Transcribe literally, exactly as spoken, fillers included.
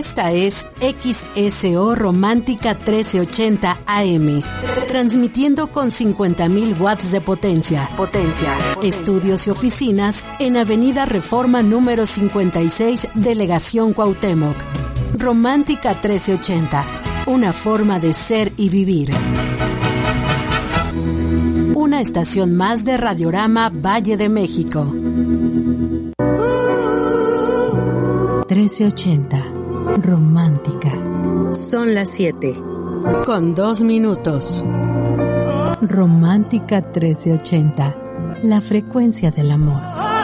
Esta es X S O Romántica trece ochenta A M, transmitiendo con cincuenta mil watts de potencia. Potencia. Estudios y oficinas en Avenida Reforma número cincuenta y seis, Delegación Cuauhtémoc. Romántica trece ochenta, una forma de ser y vivir. Una estación más de Radiorama Valle de México. trece ochenta, romántica. Son las siete. Con dos minutos. Romántica trece ochenta, la frecuencia del amor.